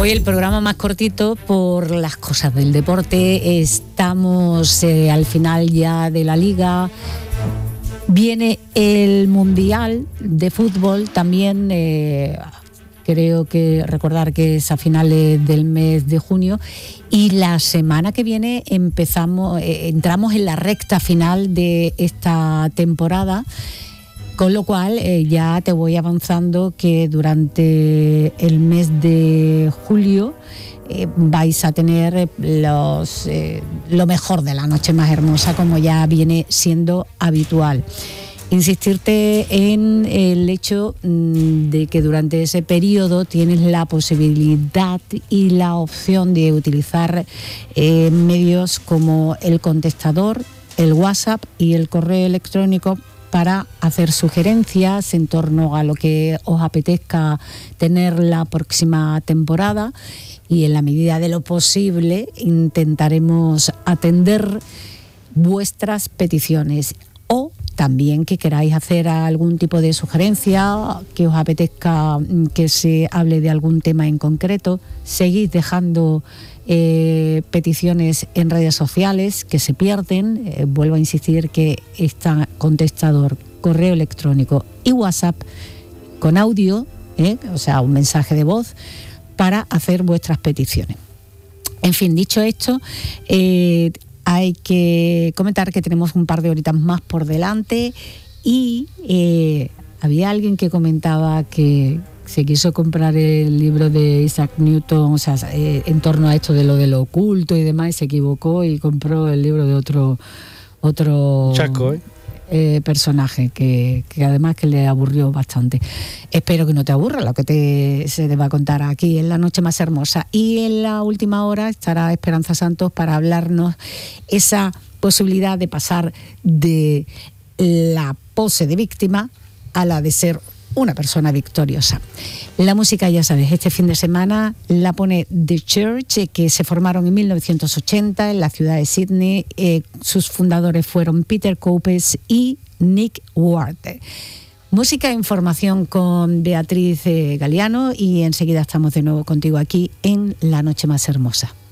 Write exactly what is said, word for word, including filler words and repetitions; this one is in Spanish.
Hoy el programa más cortito por las cosas del deporte. Estamos eh, al final ya de la liga. Viene el Mundial de Fútbol también. Eh, creo que recordar que es a finales del mes de junio. Y la semana que viene empezamos, eh, entramos en la recta final de esta temporada. Con lo cual eh, ya te voy avanzando que durante el mes de julio eh, vais a tener los, eh, lo mejor de la noche más hermosa, como ya viene siendo habitual. Insistirte en el hecho de que durante ese periodo tienes la posibilidad y la opción de utilizar eh, medios como el contestador, el WhatsApp y el correo electrónico para hacer sugerencias en torno a lo que os apetezca tener la próxima temporada, y en la medida de lo posible intentaremos atender vuestras peticiones, o también que queráis hacer algún tipo de sugerencia, que os apetezca que se hable de algún tema en concreto. Seguid dejando eh, peticiones en redes sociales que se pierden. Eh, vuelvo a insistir que está contestador, correo electrónico y WhatsApp con audio, eh, o sea, un mensaje de voz para hacer vuestras peticiones. En fin, dicho esto, eh, hay que comentar que tenemos un par de horitas más por delante y eh, había alguien que comentaba que se quiso comprar el libro de Isaac Newton, o sea, eh, en torno a esto de lo de lo oculto y demás, y se equivocó y compró el libro de otro otro Chaco, ¿eh? Eh, personaje que, que además que le aburrió bastante. Espero que no te aburra lo que te, se te va a contar aquí en La Noche Más Hermosa. Y en la última hora estará Esperanza Santos para hablarnos esa posibilidad de pasar de la pose de víctima a la de ser una persona victoriosa. La música, ya sabes, este fin de semana la pone The Church, que se formaron en mil novecientos ochenta en la ciudad de Sydney. Eh, sus fundadores fueron Peter Coupes y Nick Ward. Música e información con Beatriz eh, Galiano, y enseguida estamos de nuevo contigo aquí en La Noche Más Hermosa.